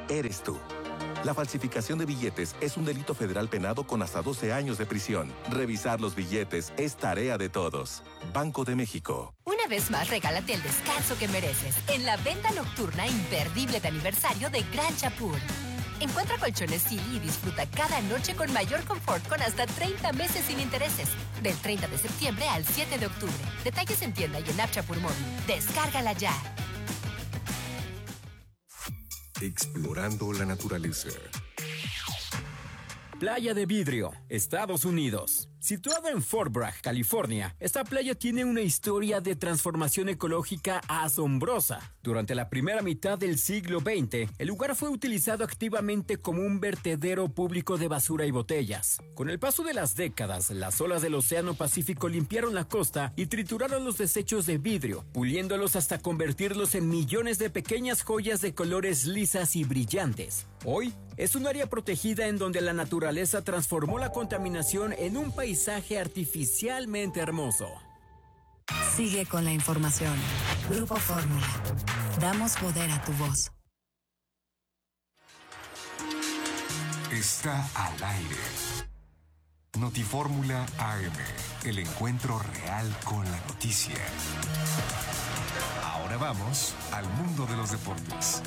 eres tú. La falsificación de billetes es un delito federal penado con hasta 12 años de prisión. Revisar los billetes es tarea de todos. Banco de México. Una vez más, regálate el descanso que mereces en la venta nocturna imperdible de aniversario de Gran Chapur. Encuentra colchones Silly y disfruta cada noche con mayor confort con hasta 30 meses sin intereses. Del 30 de septiembre al 7 de octubre. Detalles en tienda y en App Chapur Móvil. Descárgala ya. Explorando la naturaleza. Playa de Vidrio, Estados Unidos. Situada en Fort Bragg, California, esta playa tiene una historia de transformación ecológica asombrosa. Durante la primera mitad del siglo XX, el lugar fue utilizado activamente como un vertedero público de basura y botellas. Con el paso de las décadas, las olas del Océano Pacífico limpiaron la costa y trituraron los desechos de vidrio, puliéndolos hasta convertirlos en millones de pequeñas joyas de colores lisas y brillantes. Hoy, es un área protegida en donde la naturaleza transformó la contaminación en un paisaje artificialmente hermoso. Sigue con la información. Grupo Fórmula. Damos poder a tu voz. Está al aire. Notifórmula AM. El encuentro real con la noticia. Ahora vamos al mundo de los deportes.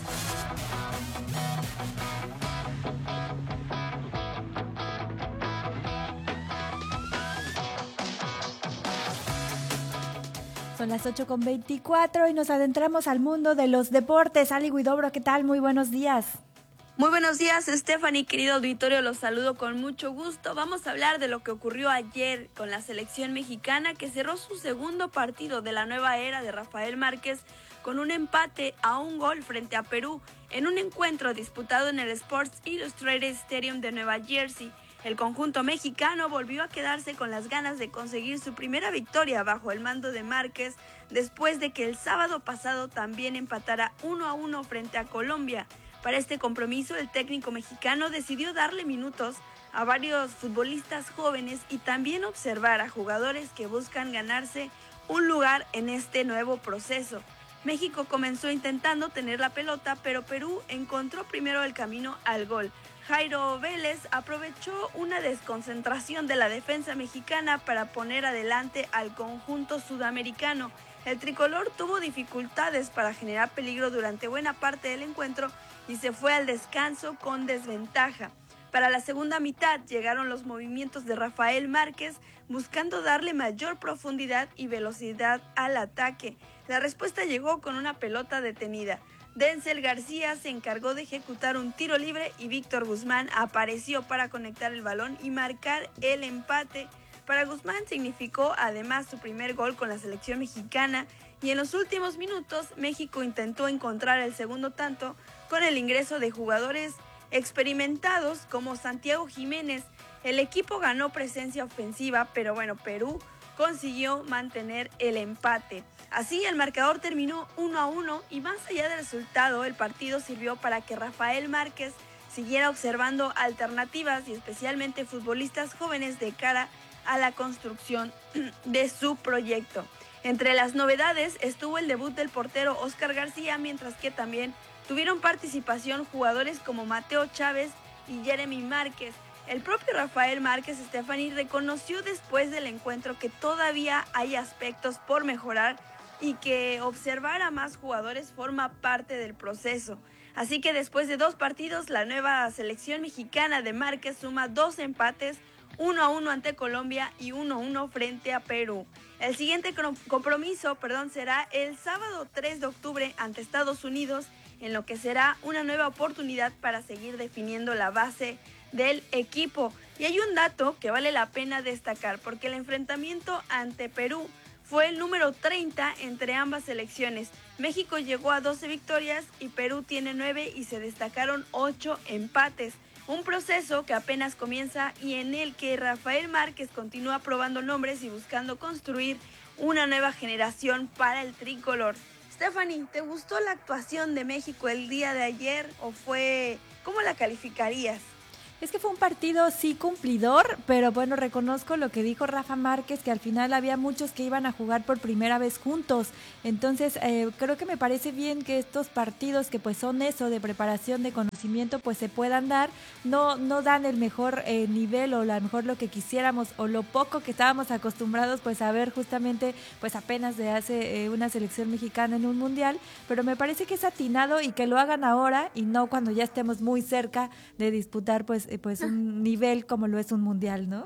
Son las 8:24 y nos adentramos al mundo de los deportes. Ali Huidobro, ¿qué tal? Muy buenos días. Muy buenos días, Stephanie, querido auditorio, los saludo con mucho gusto. Vamos a hablar de lo que ocurrió ayer con la selección mexicana, que cerró su segundo partido de la nueva era de Rafael Márquez con un empate a un gol frente a Perú en un encuentro disputado en el Sports Illustrated Stadium de Nueva Jersey. El conjunto mexicano volvió a quedarse con las ganas de conseguir su primera victoria bajo el mando de Márquez, después de que el sábado pasado también empatara 1-1 frente a Colombia. Para este compromiso, el técnico mexicano decidió darle minutos a varios futbolistas jóvenes y también observar a jugadores que buscan ganarse un lugar en este nuevo proceso. México comenzó intentando tener la pelota, pero Perú encontró primero el camino al gol. Jairo Vélez aprovechó una desconcentración de la defensa mexicana para poner adelante al conjunto sudamericano. El tricolor tuvo dificultades para generar peligro durante buena parte del encuentro y se fue al descanso con desventaja. Para la segunda mitad llegaron los movimientos de Rafael Márquez buscando darle mayor profundidad y velocidad al ataque. La respuesta llegó con una pelota detenida. Denzel García se encargó de ejecutar un tiro libre y Víctor Guzmán apareció para conectar el balón y marcar el empate. Para Guzmán significó además su primer gol con la selección mexicana y en los últimos minutos México intentó encontrar el segundo tanto con el ingreso de jugadores experimentados como Santiago Jiménez. El equipo ganó presencia ofensiva, pero Perú consiguió mantener el empate. Así el marcador terminó 1-1 y más allá del resultado, el partido sirvió para que Rafael Márquez siguiera observando alternativas y especialmente futbolistas jóvenes de cara a la construcción de su proyecto. Entre las novedades estuvo el debut del portero Óscar García, mientras que también tuvieron participación jugadores como Mateo Chávez y Jeremy Márquez. El propio Rafael Márquez, Stephanie, reconoció después del encuentro que todavía hay aspectos por mejorar y que observar a más jugadores forma parte del proceso. Así que después de 2 partidos, la nueva selección mexicana de Márquez suma 2 empates, 1-1 ante Colombia y 1-1 frente a Perú. El siguiente compromiso será el sábado 3 de octubre ante Estados Unidos, en lo que será una nueva oportunidad para seguir definiendo la base del equipo. Y hay un dato que vale la pena destacar, porque el enfrentamiento ante Perú fue el número 30 entre ambas selecciones. México llegó a 12 victorias y Perú tiene 9 y se destacaron 8 empates. Un proceso que apenas comienza y en el que Rafael Márquez continúa probando nombres y buscando construir una nueva generación para el tricolor. Stephanie, ¿te gustó la actuación de México el día de ayer o cómo la calificarías? Es que fue un partido sí cumplidor, pero reconozco lo que dijo Rafa Márquez, que al final había muchos que iban a jugar por primera vez juntos. Entonces creo que me parece bien que estos partidos que pues son eso de preparación, de conocer reconocimiento pues se puedan dar. No dan el mejor nivel o la mejor lo que quisiéramos o lo poco que estábamos acostumbrados pues a ver justamente pues apenas de hace una selección mexicana en un mundial, pero me parece que es atinado y que lo hagan ahora y no cuando ya estemos muy cerca de disputar pues un nivel como lo es un mundial, ¿no?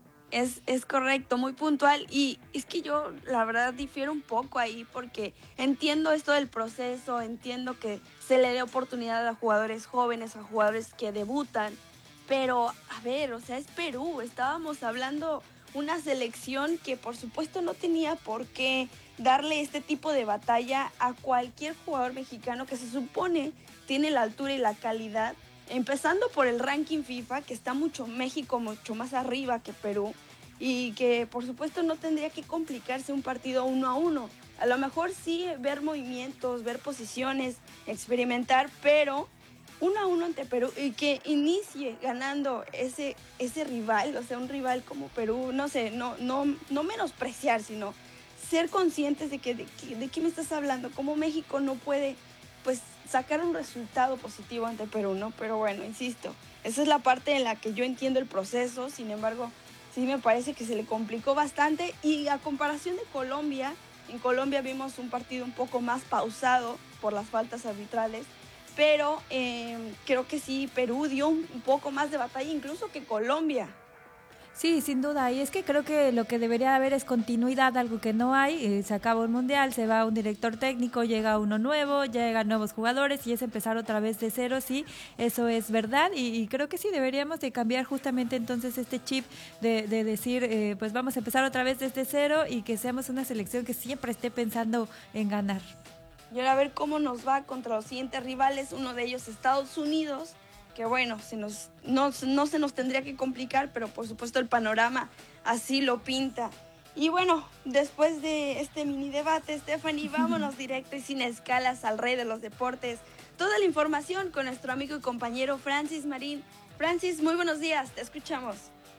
Es correcto, muy puntual, y es que yo la verdad difiero un poco ahí porque entiendo esto del proceso, entiendo que se le dé oportunidad a jugadores jóvenes, a jugadores que debutan, pero a ver, o sea, es Perú, estábamos hablando una selección que por supuesto no tenía por qué darle este tipo de batalla a cualquier jugador mexicano que se supone tiene la altura y la calidad. Empezando por el ranking FIFA, que está México mucho más arriba que Perú, y que por supuesto no tendría que complicarse un partido 1-1. A lo mejor sí ver movimientos, ver posiciones, experimentar, pero 1-1 ante Perú y que inicie ganando ese rival, o sea, un rival como Perú, no sé, no menospreciar, sino ser conscientes de qué me estás hablando, cómo México no puede pues sacar un resultado positivo ante Perú, ¿no? Pero bueno, insisto, esa es la parte en la que yo entiendo el proceso, sin embargo, sí me parece que se le complicó bastante, y a comparación de Colombia, en Colombia vimos un partido un poco más pausado por las faltas arbitrales, pero creo que sí, Perú dio un poco más de batalla incluso que Colombia. Sí, sin duda, y es que creo que lo que debería haber es continuidad, algo que no hay. Se acaba un mundial, se va un director técnico, llega uno nuevo, llegan nuevos jugadores y es empezar otra vez de cero, sí, eso es verdad, y creo que sí deberíamos de cambiar justamente entonces este chip de decir, pues vamos a empezar otra vez desde cero y que seamos una selección que siempre esté pensando en ganar. Y ahora a ver cómo nos va contra los siguientes rivales, uno de ellos Estados Unidos, que bueno, no se nos tendría que complicar, pero por supuesto el panorama así lo pinta. Y bueno, después de este mini debate, Stephanie, vámonos directo y sin escalas al rey de los deportes. Toda la información con nuestro amigo y compañero Francis Marín. Francis, muy buenos días, te escuchamos.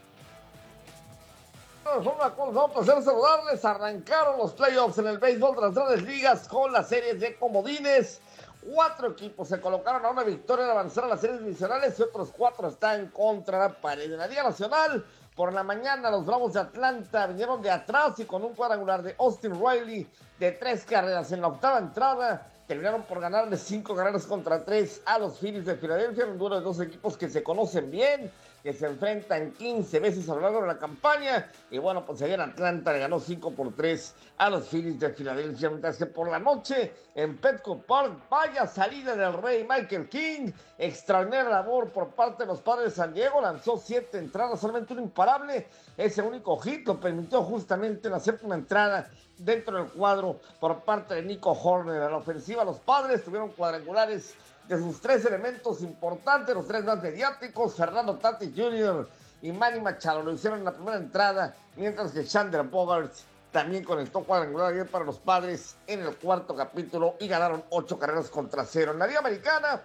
Un placer saludarles. Arrancaron los playoffs en el béisbol de las grandes ligas con las series de comodines. 4 equipos se colocaron a una victoria de avanzar a las series divisionales y otros 4 están contra la pared. En la Liga Nacional, por la mañana, los Bravos de Atlanta vinieron de atrás y con un cuadrangular de Austin Riley de 3 carreras en la octava entrada, terminaron por ganarle 5 carreras contra 3 a los Phillies de Filadelfia, un duelo de 2 equipos que se conocen bien, que se enfrentan 15 veces a lo largo de la campaña, y bueno, pues ayer Atlanta le ganó 5-3 a los Phillies de Filadelfia, mientras que por la noche en Petco Park, vaya salida del rey Michael King, extraordinaria labor por parte de los Padres de San Diego, lanzó 7 entradas, solamente un imparable, ese único hit lo permitió justamente en la séptima entrada dentro del cuadro por parte de Nico Horner. A la ofensiva, los Padres tuvieron cuadrangulares de sus 3 elementos importantes, los 3 más mediáticos, Fernando Tatis Jr. y Manny Machado lo hicieron en la primera entrada, mientras que Xander Bogaerts también conectó cuadrangular ayer para los Padres en el cuarto capítulo y ganaron 8 carreras contra 0. En la Liga Americana,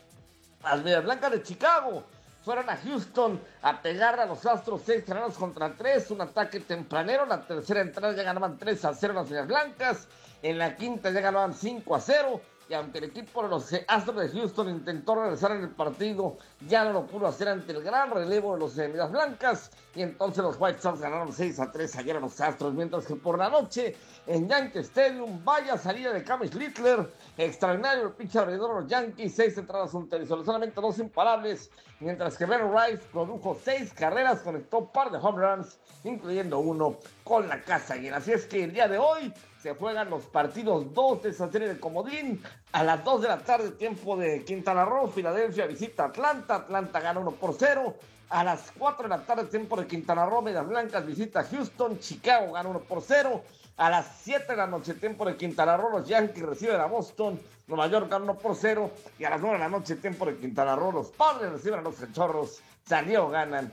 las Medias Blancas de Chicago fueron a Houston a pegar a los Astros 6 carreras contra 3, un ataque tempranero. En la tercera entrada ya ganaban 3-0 las Medias Blancas, en la quinta ya ganaban 5-0, y aunque el equipo de los Astros de Houston intentó regresar en el partido, ya no lo pudo hacer ante el gran relevo de los Medias Blancas, y entonces los White Sox ganaron 6-3 ayer a los Astros, mientras que por la noche en Yankee Stadium, vaya salida de Camis Littler, extraordinario el pitcher abridor de los Yankees, 6 entradas, un tercio, solamente 2 imparables, mientras que Ben Rice produjo 6 carreras, conectó un par de home runs, incluyendo uno con la casa llena. Así es que el día de hoy se juegan los partidos 2 de esa serie de comodín. A las 2 de la tarde, tiempo de Quintana Roo, Filadelfia visita Atlanta, Atlanta gana 1-0. A las 4 de la tarde, tiempo de Quintana Roo, Medias Blancas visita Houston, Chicago gana 1-0. A las 7 de la noche, tiempo de Quintana Roo, los Yankees reciben a Boston, Nueva York gana 1-0. Y a las 9 de la noche, tiempo de Quintana Roo, los Padres reciben a los Cachorros, San Diego ganan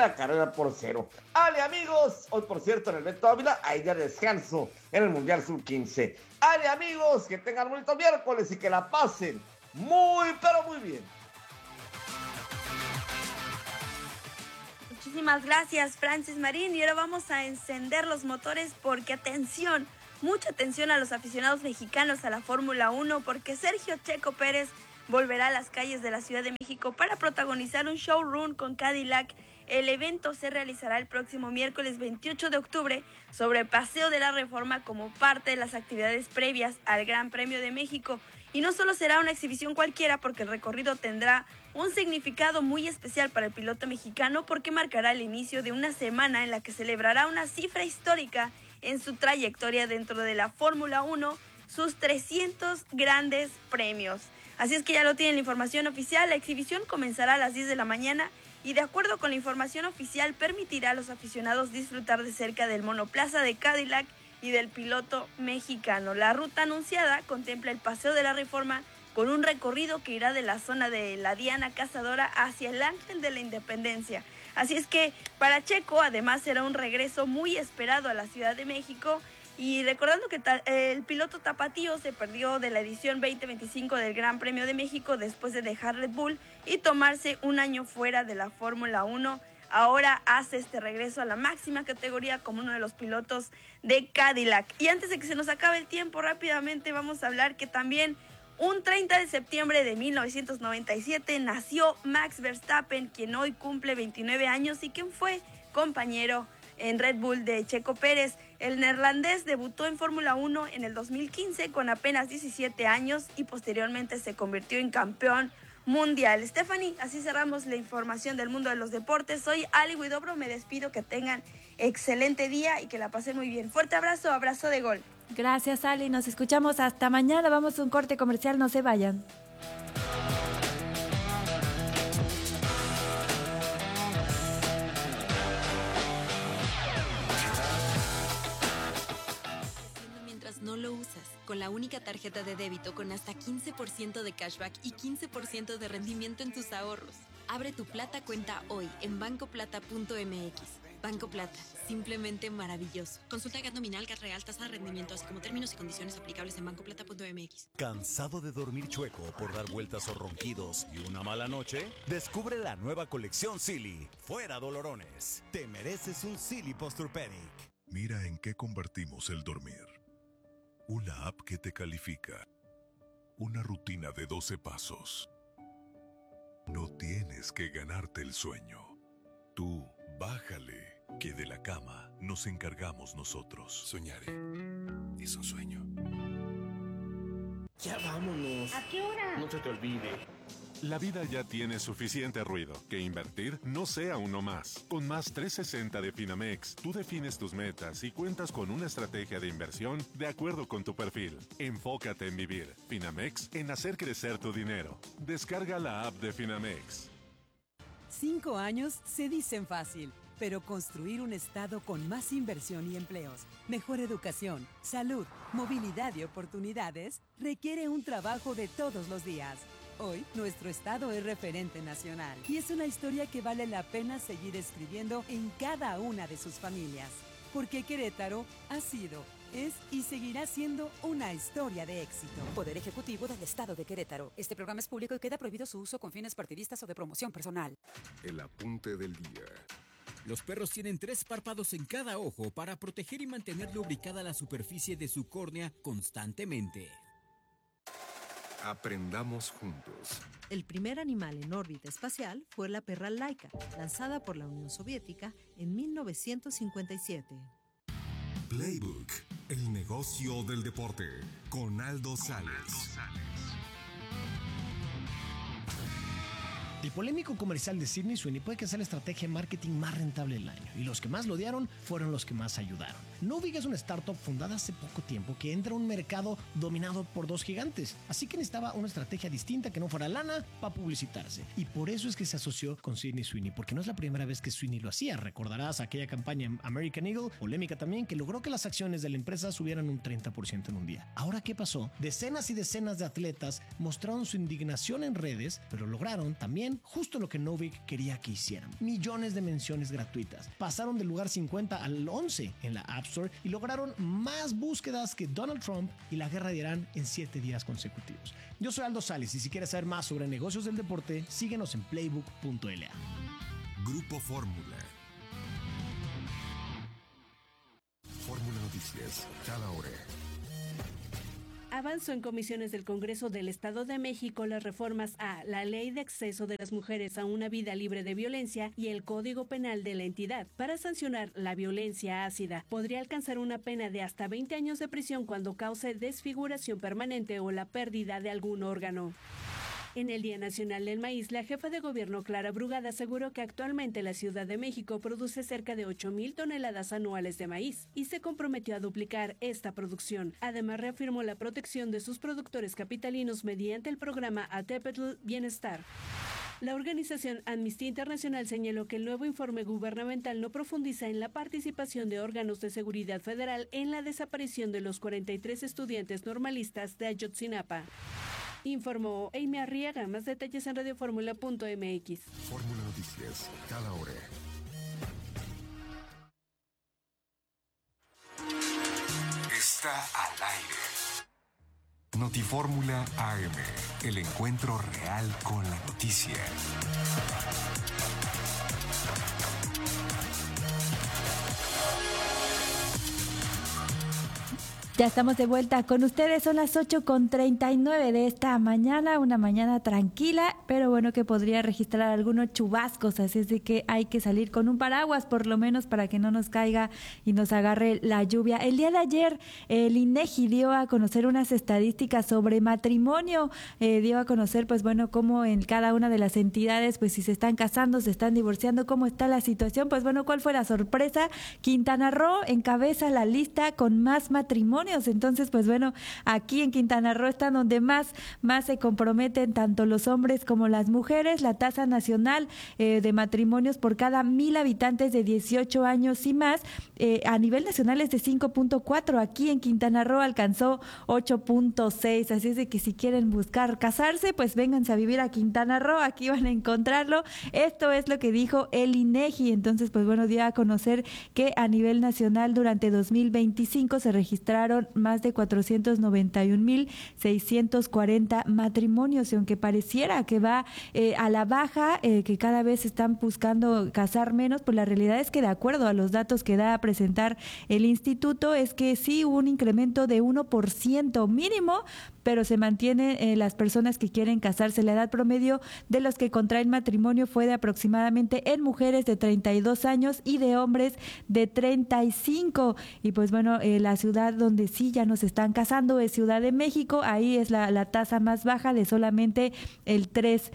1-0. Ale, amigos, hoy por cierto en el Beto Ávila hay día de descanso en el Mundial Sub-15. Ale, amigos, que tengan un bonito miércoles y que la pasen muy, pero muy bien. Muchísimas gracias, Francis Marín. Y ahora vamos a encender los motores porque atención, mucha atención a los aficionados mexicanos a la Fórmula 1, porque Sergio Checo Pérez volverá a las calles de la Ciudad de México para protagonizar un showrun con Cadillac. El evento se realizará el próximo miércoles 28 de octubre sobre Paseo de la Reforma como parte de las actividades previas al Gran Premio de México. Y no solo será una exhibición cualquiera, porque el recorrido tendrá un significado muy especial para el piloto mexicano, porque marcará el inicio de una semana en la que celebrará una cifra histórica en su trayectoria dentro de la Fórmula 1, sus 300 grandes premios. Así es que ya lo tienen la información oficial. La exhibición comenzará a las 10 de la mañana y, de acuerdo con la información oficial, permitirá a los aficionados disfrutar de cerca del monoplaza de Cadillac y del piloto mexicano. La ruta anunciada contempla el Paseo de la Reforma con un recorrido que irá de la zona de la Diana Cazadora hacia el Ángel de la Independencia. Así es que para Checo además será un regreso muy esperado a la Ciudad de México. Y recordando que el piloto tapatío se perdió de la edición 2025 del Gran Premio de México después de dejar Red Bull y tomarse un año fuera de la Fórmula 1. Ahora hace este regreso a la máxima categoría como uno de los pilotos de Cadillac. Y antes de que se nos acabe el tiempo, rápidamente vamos a hablar que también un 30 de septiembre de 1997 nació Max Verstappen, quien hoy cumple 29 años y quien fue compañero en Red Bull de Checo Pérez. El neerlandés debutó en Fórmula 1 en el 2015 con apenas 17 años y posteriormente se convirtió en campeón mundial. Stephanie, así cerramos la información del mundo de los deportes. Soy Ali Huidobro, me despido, que tengan excelente día y que la pasen muy bien. Fuerte abrazo, abrazo de gol. Gracias, Ali, nos escuchamos hasta mañana. Vamos a un corte comercial, no se vayan. No lo usas. Con la única tarjeta de débito con hasta 15% de cashback y 15% de rendimiento en tus ahorros. Abre tu Plata cuenta hoy en bancoplata.mx. Banco Plata, simplemente maravilloso. Consulta GAT nominal, GAT real, tasa de rendimiento, así como términos y condiciones aplicables en bancoplata.mx. ¿Cansado de dormir chueco por dar vueltas o ronquidos y una mala noche? Descubre la nueva colección Silly. Fuera dolorones. Te mereces un Silly Posturpedic. Mira en qué convertimos el dormir. Una app que te califica. Una rutina de 12 pasos. No tienes que ganarte el sueño. Tú, bájale, que de la cama nos encargamos nosotros. Soñaré. Es un sueño. Ya vámonos. ¿A qué hora? No se te olvide. La vida ya tiene suficiente ruido. Que invertir no sea uno más. Con Más 360 de Finamex, tú defines tus metas y cuentas con una estrategia de inversión de acuerdo con tu perfil. Enfócate en vivir. Finamex, en hacer crecer tu dinero. Descarga la app de Finamex. 5 años se dicen fácil, pero construir un estado con más inversión y empleos, mejor educación, salud, movilidad y oportunidades requiere un trabajo de todos los días. Hoy, nuestro estado es referente nacional y es una historia que vale la pena seguir escribiendo en cada una de sus familias. Porque Querétaro ha sido, es y seguirá siendo una historia de éxito. Poder Ejecutivo del Estado de Querétaro. Este programa es público y queda prohibido su uso con fines partidistas o de promoción personal. El apunte del día. Los perros tienen 3 párpados en cada ojo para proteger y mantener lubricada la superficie de su córnea constantemente. Aprendamos juntos. El primer animal en órbita espacial fue la perra Laika, lanzada por la Unión Soviética en 1957. Playbook, el negocio del deporte, con Aldo Sales. El polémico comercial de Sydney Sweeney puede que sea la estrategia de marketing más rentable del año, y los que más lo odiaron fueron los que más ayudaron. Novig es una startup fundada hace poco tiempo que entra a un mercado dominado por 2 gigantes, así que necesitaba una estrategia distinta que no fuera lana para publicitarse, y por eso es que se asoció con Sydney Sweeney, porque no es la primera vez que Sweeney lo hacía. Recordarás aquella campaña en American Eagle, polémica también, que logró que las acciones de la empresa subieran un 30% en un día. Ahora, ¿qué pasó? Decenas y decenas de atletas mostraron su indignación en redes, pero lograron también justo lo que Novig quería que hicieran: millones de menciones gratuitas. Pasaron del lugar 50 al 11 en la App Store y lograron más búsquedas que Donald Trump y la guerra de Irán en 7 días consecutivos. Yo soy Aldo Sales y si quieres saber más sobre negocios del deporte, síguenos en playbook.la. Grupo Fórmula. Fórmula Noticias, cada hora. avanzó en comisiones del Congreso del Estado de México las reformas a la Ley de Acceso de las Mujeres a una Vida Libre de Violencia y el Código Penal de la entidad. Para sancionar la violencia ácida, podría alcanzar una pena de hasta 20 años de prisión cuando cause desfiguración permanente o la pérdida de algún órgano. En el Día Nacional del Maíz, la jefa de gobierno Clara Brugada aseguró que actualmente la Ciudad de México produce cerca de 8,000 toneladas anuales de maíz y se comprometió a duplicar esta producción. Además, reafirmó la protección de sus productores capitalinos mediante el programa Atepetl Bienestar. La organización Amnistía Internacional señaló que el nuevo informe gubernamental no profundiza en la participación de órganos de seguridad federal en la desaparición de los 43 estudiantes normalistas de Ayotzinapa. Informó Amy Arriaga. Más detalles en radioformula.mx. Fórmula Noticias, cada hora. Está al aire. Notifórmula AM, el encuentro real con la noticia. Ya estamos de vuelta con ustedes, son las 8:39 de esta mañana, una mañana tranquila, pero bueno, que podría registrar algunos chubascos, así es de que hay que salir con un paraguas por lo menos para que no nos caiga y nos agarre la lluvia. El día de ayer el INEGI dio a conocer unas estadísticas sobre matrimonio, dio a conocer pues bueno cómo en cada una de las entidades pues si se están casando, se están divorciando, cómo está la situación. Pues bueno, ¿cuál fue la sorpresa? Quintana Roo encabeza la lista con más matrimonios. Entonces, pues bueno, aquí en Quintana Roo están donde más se comprometen tanto los hombres como las mujeres. La tasa nacional de matrimonios por cada 1,000 habitantes de 18 años y más, a nivel nacional es de 5.4. Aquí en Quintana Roo alcanzó 8.6. Así es de que si quieren buscar casarse, pues vénganse a vivir a Quintana Roo, aquí van a encontrarlo. Esto es lo que dijo el INEGI. Entonces, pues bueno, dio a conocer que a nivel nacional durante 2025 se registraron más de 491,640 matrimonios, y aunque pareciera que va a la baja, que cada vez están buscando casar menos, pues la realidad es que de acuerdo a los datos que da a presentar el instituto, es que sí hubo un incremento de 1% mínimo, pero se mantienen las personas que quieren casarse. La edad promedio de los que contraen matrimonio fue de aproximadamente en mujeres de 32 años y de hombres de 35. Y pues bueno, la ciudad donde sí ya nos están casando es Ciudad de México. Ahí es la tasa más baja de solamente el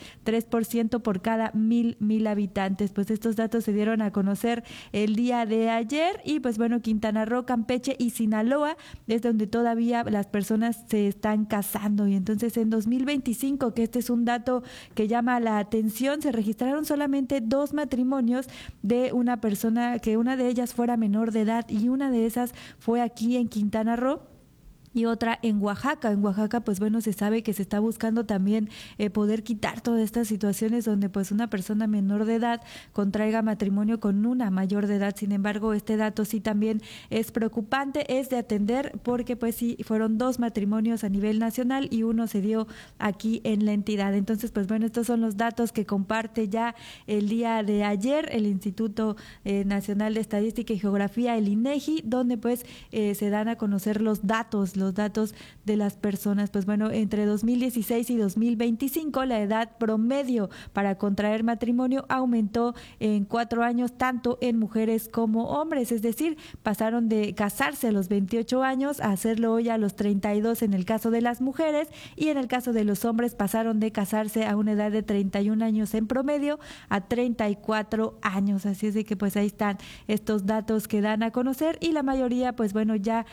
3% por cada 1,000 habitantes. Pues estos datos se dieron a conocer el día de ayer. Y pues bueno, Quintana Roo, Campeche y Sinaloa es donde todavía las personas se están casando. Y entonces en 2025, que este es un dato que llama la atención, se registraron solamente 2 matrimonios de una persona que una de ellas fuera menor de edad, y una de esas fue aquí en Quintana Roo y otra en Oaxaca. En Oaxaca, pues bueno, se sabe que se está buscando también poder quitar todas estas situaciones donde pues una persona menor de edad contraiga matrimonio con una mayor de edad. Sin embargo, este dato sí también es preocupante, es de atender, porque pues sí fueron 2 matrimonios a nivel nacional y uno se dio aquí en la entidad. Entonces, pues bueno, estos son los datos que comparte ya el día de ayer el Instituto Nacional de Estadística y Geografía, el INEGI, donde pues se dan a conocer los datos de las personas. Pues bueno, entre 2016 y 2025 la edad promedio para contraer matrimonio aumentó en 4 años, tanto en mujeres como hombres, es decir, pasaron de casarse a los 28 años a hacerlo hoy a los 32 en el caso de las mujeres, y en el caso de los hombres pasaron de casarse a una edad de 31 años en promedio a 34 años. Así es de que pues ahí están estos datos que dan a conocer, y la mayoría pues bueno ya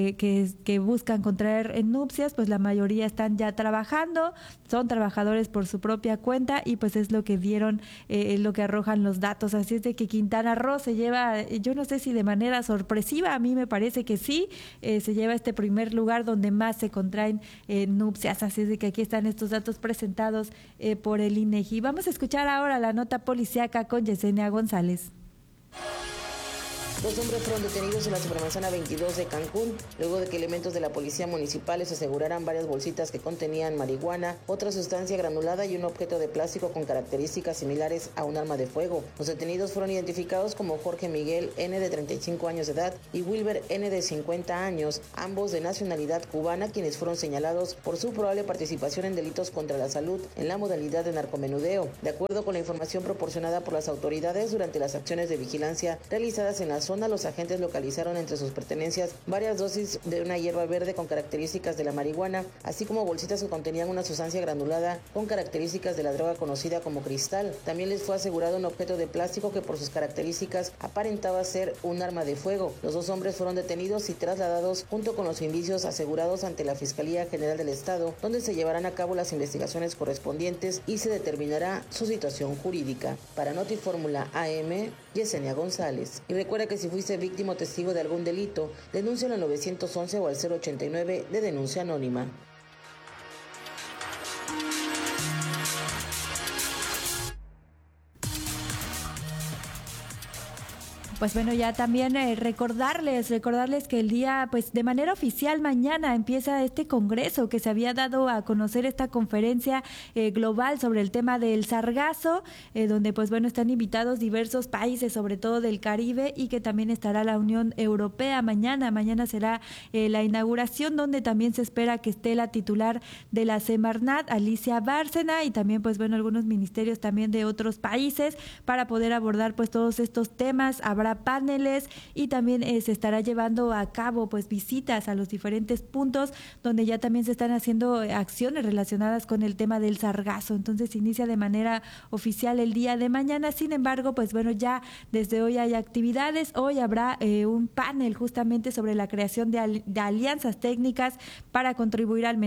que buscan contraer en nupcias, pues la mayoría están ya trabajando, son trabajadores por su propia cuenta, y pues es lo que dieron, lo que arrojan los datos. Así es de que Quintana Roo se lleva, yo no sé si de manera sorpresiva, a mí me parece que sí, se lleva este primer lugar donde más se contraen nupcias. Así es de que aquí están estos datos presentados por el INEGI. Vamos a escuchar ahora la nota policíaca con Yesenia González. 2 hombres fueron detenidos en la Supermanzana 22 de Cancún, luego de que elementos de la policía municipal les aseguraran varias bolsitas que contenían marihuana, otra sustancia granulada y un objeto de plástico con características similares a un arma de fuego. Los detenidos fueron identificados como Jorge Miguel N. de 35 años de edad y Wilber N. de 50 años, ambos de nacionalidad cubana, quienes fueron señalados por su probable participación en delitos contra la salud en la modalidad de narcomenudeo. De acuerdo con la información proporcionada por las autoridades, durante las acciones de vigilancia realizadas en la zona, los agentes localizaron entre sus pertenencias varias dosis de una hierba verde con características de la marihuana, así como bolsitas que contenían una sustancia granulada con características de la droga conocida como cristal. También les fue asegurado un objeto de plástico que por sus características aparentaba ser un arma de fuego. Los 2 hombres fueron detenidos y trasladados junto con los indicios asegurados ante la Fiscalía General del Estado, donde se llevarán a cabo las investigaciones correspondientes y se determinará su situación jurídica. Para Notifórmula AM, Yesenia González. Y recuerda que si fuiste víctima o testigo de algún delito, denúncialo al 911 o al 089 de denuncia anónima. Pues bueno, ya también recordarles que el día, pues de manera oficial mañana empieza este congreso que se había dado a conocer, esta conferencia global sobre el tema del sargazo, donde pues bueno están invitados diversos países, sobre todo del Caribe, y que también estará la Unión Europea mañana. Mañana será la inauguración, donde también se espera que esté la titular de la Semarnat, Alicia Bárcena, y también pues bueno algunos ministerios también de otros países para poder abordar pues todos estos temas. Habrá paneles y también se estará llevando a cabo pues visitas a los diferentes puntos donde ya también se están haciendo acciones relacionadas con el tema del sargazo. Entonces se inicia de manera oficial el día de mañana. Sin embargo, pues bueno, ya desde hoy hay actividades. Hoy habrá un panel justamente sobre la creación de alianzas técnicas para contribuir al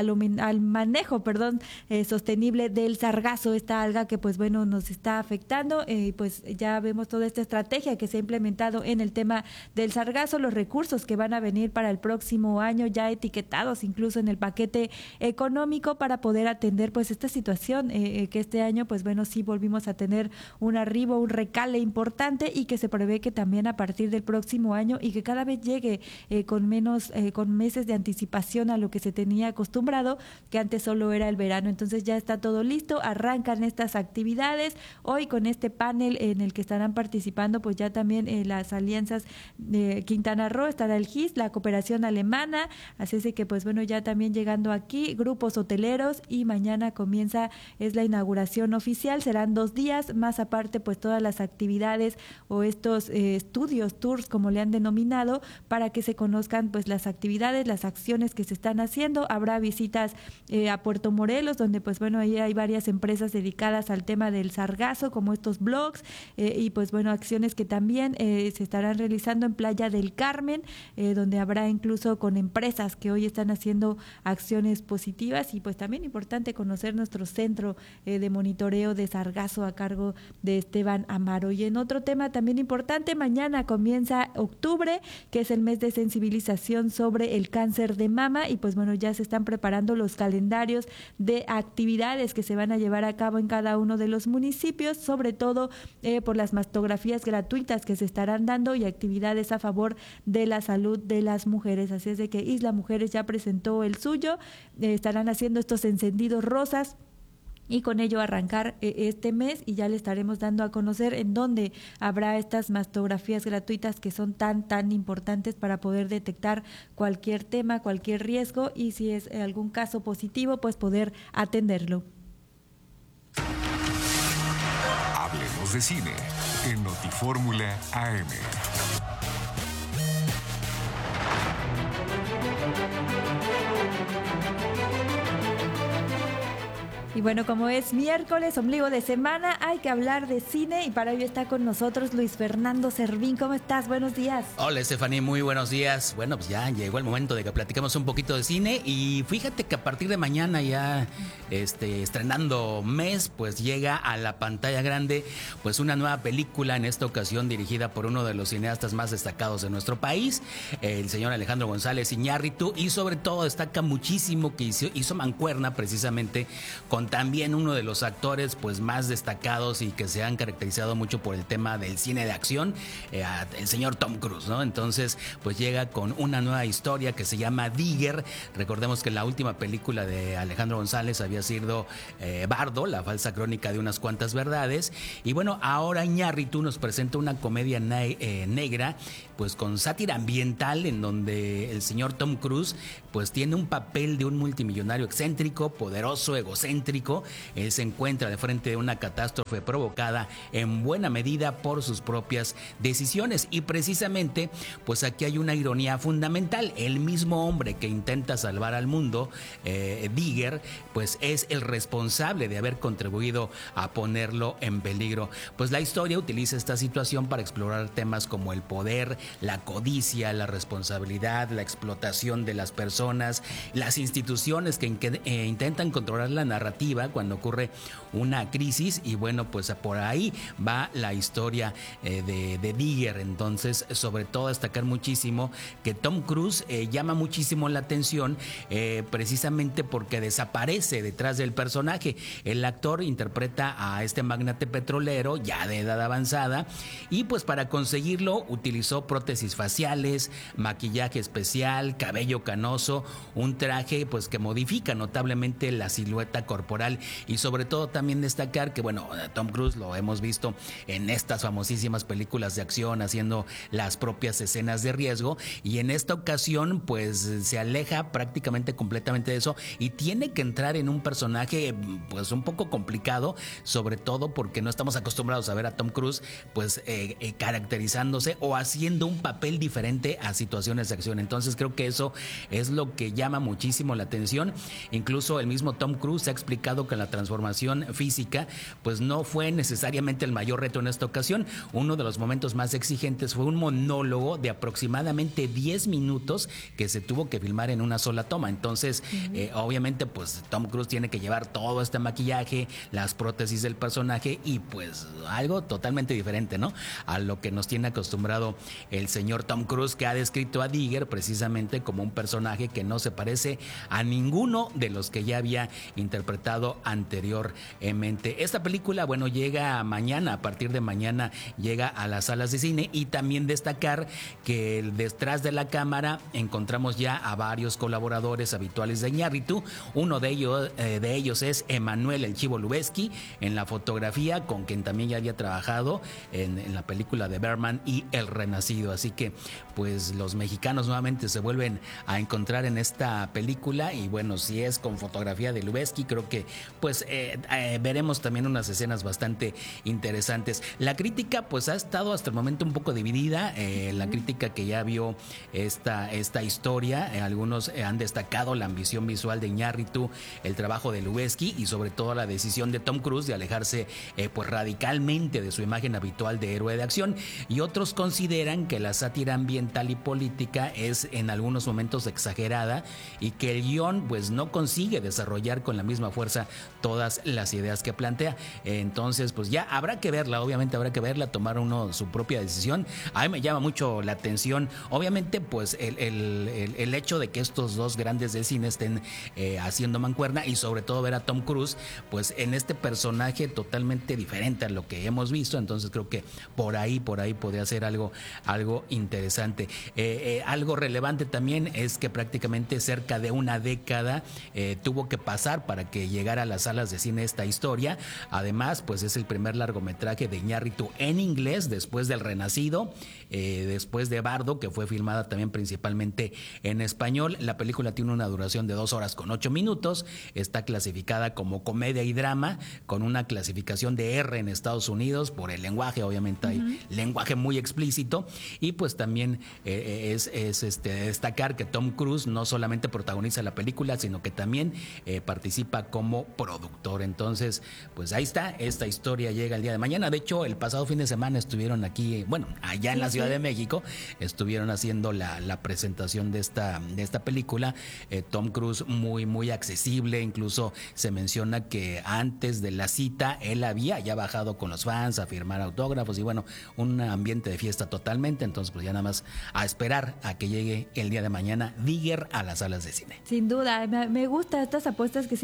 manejo sostenible del sargazo, esta alga que pues bueno nos está afectando. Pues ya vemos toda esta estrategia que se ha implementado en el tema del sargazo, los recursos que van a venir para el próximo año ya etiquetados incluso en el paquete económico para poder atender pues esta situación que este año pues bueno sí volvimos a tener un arribo, un recale importante, y que se prevé que también a partir del próximo año y que cada vez llegue con meses de anticipación a lo que se tenía acostumbrado, que antes solo era el verano. Entonces ya está todo listo, arrancan estas actividades hoy con este panel en el que estarán participando pues ya también las alianzas de Quintana Roo, estará el GIS, la cooperación alemana, así es de que pues bueno ya también llegando aquí grupos hoteleros, y mañana es la inauguración oficial. Serán 2 días, más aparte pues todas las actividades o estos estudios, tours como le han denominado, para que se conozcan pues las actividades, las acciones que se están haciendo. Habrá visitas a Puerto Morelos, donde pues bueno ahí hay varias empresas dedicadas al tema del sargazo, como estos blogs, y pues bueno acciones que también se estarán realizando en Playa del Carmen, donde habrá incluso con empresas que hoy están haciendo acciones positivas. Y pues también importante conocer nuestro centro de monitoreo de sargazo a cargo de Esteban Amaro. Y en otro tema también importante, mañana comienza octubre, que es el mes de sensibilización sobre el cáncer de mama, y pues bueno ya se están preparando los calendarios de actividades que se van a llevar a cabo en cada uno de los municipios, sobre todo por las mastografías gratuitas que se estarán dando y actividades a favor de la salud de las mujeres. Así es de que Isla Mujeres ya presentó el suyo, estarán haciendo estos encendidos rosas y con ello arrancar este mes, y ya le estaremos dando a conocer en dónde habrá estas mastografías gratuitas que son tan importantes para poder detectar cualquier tema, cualquier riesgo, y si es algún caso positivo pues poder atenderlo. Hablemos de cine en Notifórmula AM. Y bueno, como es miércoles, ombligo de semana, hay que hablar de cine, y para ello está con nosotros Luis Fernando Servín. ¿Cómo estás? Buenos días. Hola, Estefanía, muy buenos días. Bueno, pues ya llegó el momento de que platiquemos un poquito de cine, y fíjate que a partir de mañana ya estrenando mes, pues llega a la pantalla grande pues una nueva película, en esta ocasión dirigida por uno de los cineastas más destacados de nuestro país, el señor Alejandro González Iñárritu, y sobre todo destaca muchísimo que hizo mancuerna precisamente con con también uno de los actores pues más destacados y que se han caracterizado mucho por el tema del cine de acción, el señor Tom Cruise, ¿no? Entonces pues llega con una nueva historia que se llama Digger. Recordemos que la última película de Alejandro González había sido Bardo, la falsa crónica de unas cuantas verdades, y bueno, ahora Iñárritu nos presenta una comedia negra pues con sátira ambiental, en donde el señor Tom Cruise pues tiene un papel de un multimillonario excéntrico, poderoso, egocéntrico. Él se encuentra de frente de una catástrofe provocada en buena medida por sus propias decisiones, y precisamente pues aquí hay una ironía fundamental. El mismo hombre que intenta salvar al mundo, Digger, pues es el responsable de haber contribuido a ponerlo en peligro. Pues la historia utiliza esta situación para explorar temas como el poder, la codicia, la responsabilidad, la explotación de las personas, las instituciones que intentan controlar la narrativa cuando ocurre una crisis, y bueno, pues por ahí va la historia de Digger. Entonces, sobre todo destacar muchísimo que Tom Cruise llama muchísimo la atención, precisamente porque desaparece detrás del personaje. El actor interpreta a este magnate petrolero ya de edad avanzada, y pues para conseguirlo utilizó prótesis faciales, maquillaje especial, cabello canoso, un traje pues que modifica notablemente la silueta corporal, y sobre todo también destacar que bueno, Tom Cruise lo hemos visto en estas famosísimas películas de acción haciendo las propias escenas de riesgo, y en esta ocasión pues se aleja prácticamente completamente de eso y tiene que entrar en un personaje pues un poco complicado, sobre todo porque no estamos acostumbrados a ver a Tom Cruise pues caracterizándose o haciendo un papel diferente a situaciones de acción. Entonces creo que eso es lo que llama muchísimo la atención. Incluso el mismo Tom Cruise ha explicado que la transformación física pues no fue necesariamente el mayor reto en esta ocasión. Uno de los momentos más exigentes fue un monólogo de aproximadamente 10 minutos que se tuvo que filmar en una sola toma. Entonces obviamente pues Tom Cruise tiene que llevar todo este maquillaje, las prótesis del personaje, y pues algo totalmente diferente, ¿no?, a lo que nos tiene acostumbrado el señor Tom Cruise, que ha descrito a Digger precisamente como un personaje que no se parece a ninguno de los que ya había interpretado anteriormente. Esta película, bueno, llega mañana, a partir de mañana llega a las salas de cine, y también destacar que detrás de la cámara encontramos ya a varios colaboradores habituales de Iñárritu. Uno de ellos es Emanuel El Chivo Lubezki en la fotografía, con quien también ya había trabajado en la película de Berman y El Renacido. Así que pues los mexicanos nuevamente se vuelven a encontrar en esta película, y bueno, si es con fotografía de Lubezki, creo que pues veremos también unas escenas bastante interesantes. La crítica pues ha estado hasta el momento un poco dividida. La crítica que ya vio esta historia, algunos han destacado la ambición visual de Iñárritu, el trabajo de Lubezki y sobre todo la decisión de Tom Cruise de alejarse pues radicalmente de su imagen habitual de héroe de acción, y otros consideran que la sátira ambiental y política es en algunos momentos exagerada y que el guión pues no consigue desarrollar con la misma fuerza todas las ideas que plantea. Entonces pues ya habrá que verla, obviamente habrá que verla, tomar uno su propia decisión. A mí me llama mucho la atención, obviamente pues el hecho de que estos dos grandes del cine estén haciendo mancuerna, y sobre todo ver a Tom Cruise pues en este personaje totalmente diferente a lo que hemos visto. Entonces creo que por ahí podría ser algo interesante. Algo relevante también es que prácticamente cerca de una década tuvo que pasar para que llegara a las salas de cine esta historia. Además pues es el primer largometraje de Iñárritu en inglés después del Renacido, después de Bardo, que fue filmada también principalmente en español. La película tiene una duración de 2 horas con 8 minutos, está clasificada como comedia y drama, con una clasificación de R en Estados Unidos por el lenguaje, obviamente hay lenguaje muy explícito, y pues también es destacar que Tom Cruise no solamente protagoniza la película, sino que también participa como productor. Entonces pues ahí está, esta historia llega el día de mañana. De hecho el pasado fin de semana estuvieron aquí, bueno, allá en la Ciudad de México, estuvieron haciendo la presentación de esta película. Tom Cruise muy accesible, incluso se menciona que antes de la cita él había ya bajado con los fans a firmar autógrafos, y bueno, un ambiente de fiesta totalmente. Entonces pues ya nada más a esperar a que llegue el día de mañana Digger a las salas de cine. Sin duda, me gustan estas apuestas que siempre hacen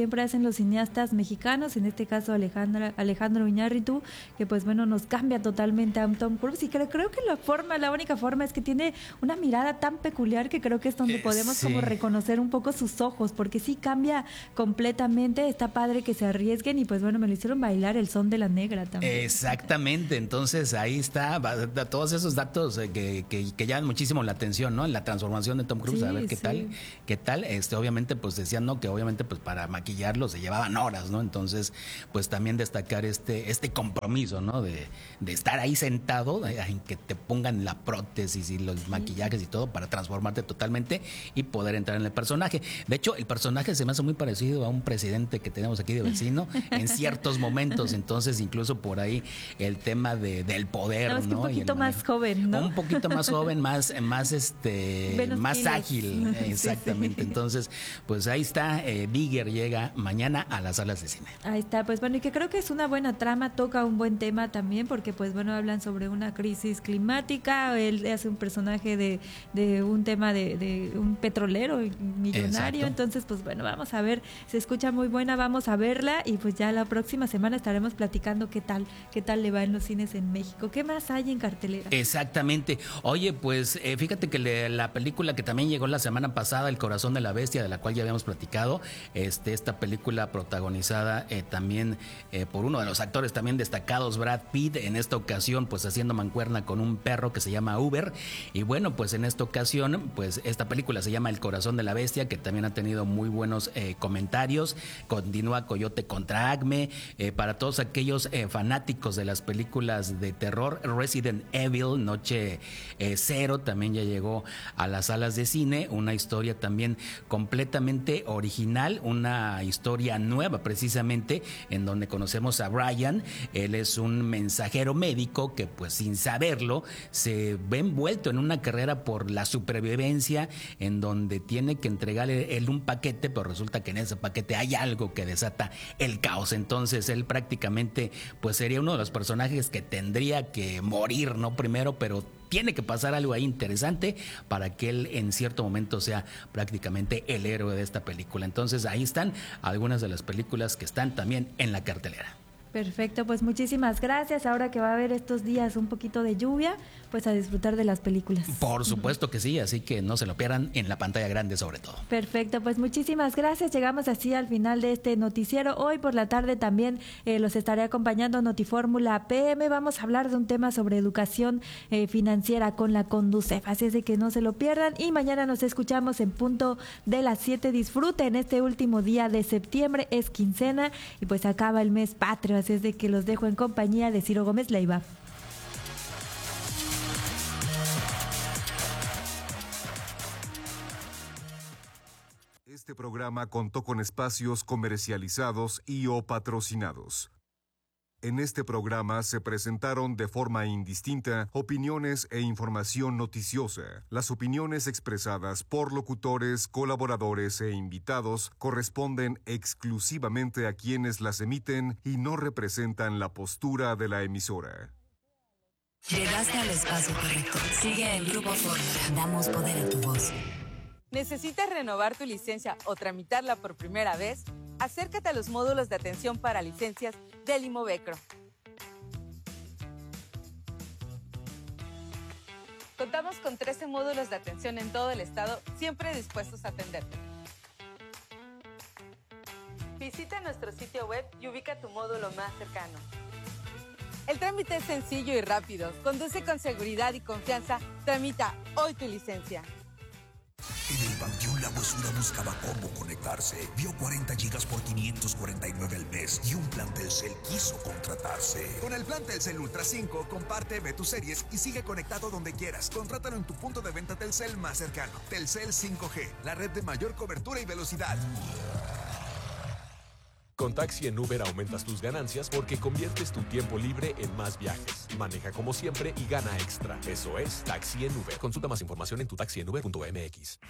los cineastas mexicanos, en este caso Alejandro Iñárritu, que pues bueno, nos cambia totalmente a un Tom Cruise, y creo que la única forma es que tiene una mirada tan peculiar que creo que es donde podemos como reconocer un poco sus ojos, porque sí cambia completamente. Está padre que se arriesguen, y pues bueno, me lo hicieron bailar el Son de la Negra también. Exactamente, entonces ahí está, todos esos datos que llaman muchísimo la atención, ¿no? La transformación de Tom Cruise, a ver qué tal, obviamente pues decían, ¿no? Que obviamente pues para maquillarlo se llevaban horas, ¿no? Entonces pues también destacar este compromiso, ¿no? De estar ahí sentado, en que te pongan la prótesis y los maquillajes y todo para transformarte totalmente y poder entrar en el personaje. De hecho, el personaje se me hace muy parecido a un presidente que tenemos aquí de vecino en ciertos momentos, entonces incluso por ahí el tema del poder, ¿no? Un poquito más joven, ¿no? Un poquito más joven, más ágil, exactamente. Entonces, pues ahí está, Bigger llega mañana a las salas de cine. Ahí está, pues bueno, y que creo que es una buena trama, toca un buen tema también, porque pues bueno, hablan sobre una crisis climática, él hace un personaje de un tema de un petrolero millonario. Exacto. Entonces pues bueno, vamos a ver, se escucha muy buena, vamos a verla, y pues ya la próxima semana estaremos platicando qué tal le va en los cines en México. ¿Qué más hay en cartelera? Exactamente. Oye, pues fíjate que la película que también llegó la semana pasada, El Corazón de la Bestia, de la cual ya habíamos platicado, esta película protagonizada también por uno de los actores también destacados, Brad Pitt, en esta ocasión pues haciendo mancuerna con un perro que se llama Uber, y bueno, pues en esta ocasión pues esta película se llama El Corazón de la Bestia, que también ha tenido muy buenos comentarios. Continúa Coyote contra Acme, para todos aquellos fanáticos de las películas de terror. Resident Evil Noche Cero también ya llegó a las salas de cine, una historia también completamente original, una historia nueva precisamente, en donde conocemos a Brian. Él es un mensajero médico que pues sin saberlo se ve envuelto en una carrera por la supervivencia, en donde tiene que entregarle él un paquete, pero resulta que en ese paquete hay algo que desata el caos. Entonces él prácticamente pues sería uno de los personajes que tendría que morir, ¿no? Primero, pero tiene que pasar algo ahí interesante para que él en cierto momento sea prácticamente el héroe de esta película. Entonces ahí están algunas de las películas que están también en la cartelera. Perfecto, pues muchísimas gracias. Ahora que va a haber estos días un poquito de lluvia, pues a disfrutar de las películas. Por supuesto que sí, así que no se lo pierdan en la pantalla grande sobre todo. Perfecto, pues muchísimas gracias. Llegamos así al final de este noticiero. Hoy por la tarde también los estaré acompañando Notifórmula PM. Vamos a hablar de un tema sobre educación financiera con la Conducef, así es de que no se lo pierdan. Y mañana nos escuchamos en punto de las 7. Disfruten este último día de septiembre, es quincena y pues acaba el mes patrio. Así es de que los dejo en compañía de Ciro Gómez Leiva. Este programa contó con espacios comercializados y o patrocinados. En este programa se presentaron de forma indistinta opiniones e información noticiosa. Las opiniones expresadas por locutores, colaboradores e invitados corresponden exclusivamente a quienes las emiten y no representan la postura de la emisora. Llegaste al espacio correcto. Sigue el Grupo Fórmula. Damos poder a tu voz. ¿Necesitas renovar tu licencia o tramitarla por primera vez? Acércate a los módulos de atención para licencias del Imovecro. Contamos con 13 módulos de atención en todo el estado, siempre dispuestos a atenderte. Visita nuestro sitio web y ubica tu módulo más cercano. El trámite es sencillo y rápido. Conduce con seguridad y confianza. Tramita hoy tu licencia. En el Panteón La Huesura buscaba cómo conectarse. Vio 40 gigas por 549 al mes y un plan Telcel quiso contratarse. Con el plan Telcel Ultra 5, comparte, ve tus series y sigue conectado donde quieras. Contrátalo en tu punto de venta Telcel más cercano. Telcel 5G, la red de mayor cobertura y velocidad. Con Taxi en Uber aumentas tus ganancias porque conviertes tu tiempo libre en más viajes. Maneja como siempre y gana extra. Eso es Taxi en Uber. Consulta más información en tutaxienuber.mx.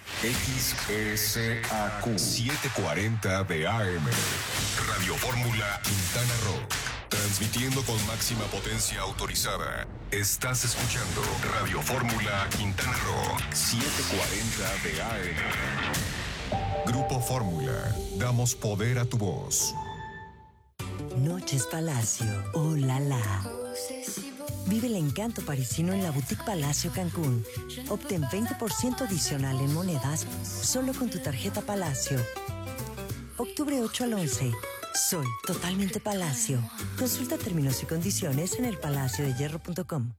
XSAQ 740 de AM. Radio Fórmula Quintana Roo. Transmitiendo con máxima potencia autorizada. Estás escuchando Radio Fórmula Quintana Roo 740 de AM. Grupo Fórmula. Damos poder a tu voz. Noches Palacio. Oh la la. Vive el encanto parisino en la Boutique Palacio Cancún. Obtén 20% adicional en monedas solo con tu tarjeta Palacio. Octubre 8 al 11. Soy totalmente Palacio. Consulta términos y condiciones en elpalaciodehierro.com.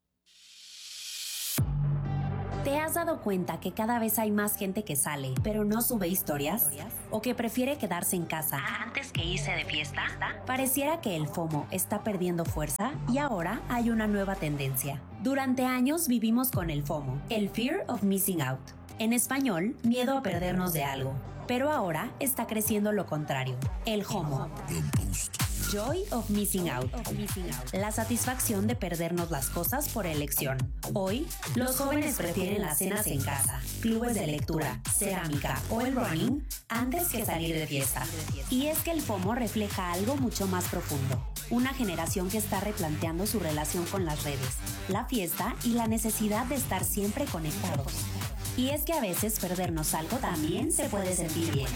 ¿Te has dado cuenta que cada vez hay más gente que sale, pero no sube historias? ¿O que prefiere quedarse en casa antes que irse de fiesta? Pareciera que el FOMO está perdiendo fuerza y ahora hay una nueva tendencia. Durante años vivimos con el FOMO, el Fear of Missing Out. En español, miedo a perdernos de algo. Pero ahora está creciendo lo contrario, el JOMO. Joy of Missing Out. La satisfacción de perdernos las cosas por elección. Hoy, los jóvenes prefieren las cenas en casa, clubes de lectura, cerámica o el running antes que salir de fiesta. Y es que el FOMO refleja algo mucho más profundo. Una generación que está replanteando su relación con las redes, la fiesta y la necesidad de estar siempre conectados. Y es que a veces perdernos algo también se puede sentir bien.